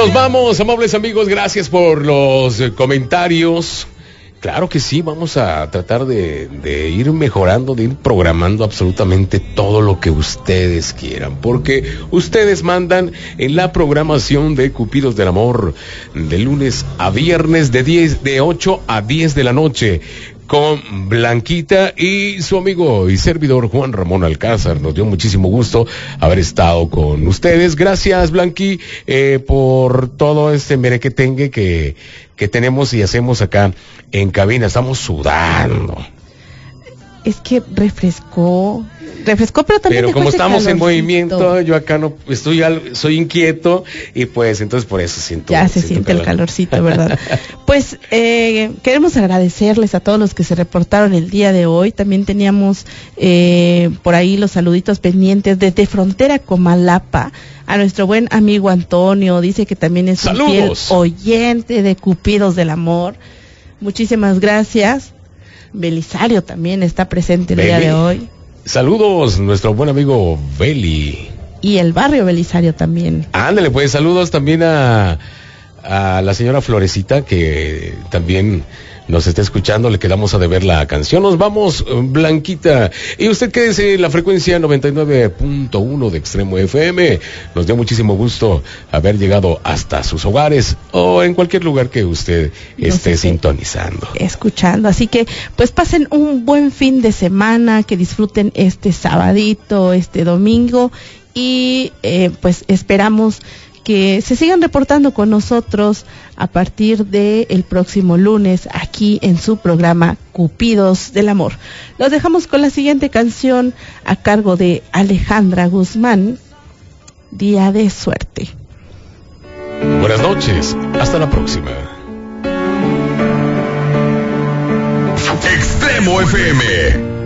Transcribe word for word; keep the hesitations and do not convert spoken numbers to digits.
Nos vamos, amables amigos, gracias por los eh, comentarios. Claro que sí, vamos a tratar de, de ir mejorando, de ir programando absolutamente todo lo que ustedes quieran, porque ustedes mandan en la programación de Cupidos del Amor de lunes a viernes de diez, de ocho a diez de la noche. Con Blanquita y su amigo y servidor Juan Ramón Alcázar. Nos dio muchísimo gusto haber estado con ustedes. Gracias, Blanqui, eh, por todo este merequetengue que, que tenemos y hacemos acá en cabina. Estamos sudando. Es que refrescó, refrescó, pero también. Pero como estamos calorcito. En movimiento, yo acá no estoy, al, soy inquieto y pues entonces por eso siento. Ya se siento siente calor. El calorcito, ¿verdad? Pues eh, queremos agradecerles a todos los que se reportaron el día de hoy. También teníamos eh, por ahí los saluditos pendientes desde Frontera Comalapa. A nuestro buen amigo Antonio, dice que también es un fiel oyente de Cupidos del Amor. Muchísimas gracias. Belisario también está presente el Beli. Día de hoy. Saludos, nuestro buen amigo Beli. Y el barrio Belisario también. Ándale, pues saludos también a, a la señora Florecita, que también nos está escuchando. Le quedamos a deber la canción. Nos vamos, Blanquita. Y usted quédese en la frecuencia noventa y nueve punto uno de Extremo F M. Nos dio muchísimo gusto haber llegado hasta sus hogares o en cualquier lugar que usted no esté sintonizando. Escuchando. Así que, pues pasen un buen fin de semana, que disfruten este sabadito, este domingo. Y eh, pues esperamos que se sigan reportando con nosotros a partir del próximo lunes aquí en su programa Cupidos del Amor. Los dejamos con la siguiente canción a cargo de Alejandra Guzmán, Día de Suerte. Buenas noches, hasta la próxima. Extremo F M.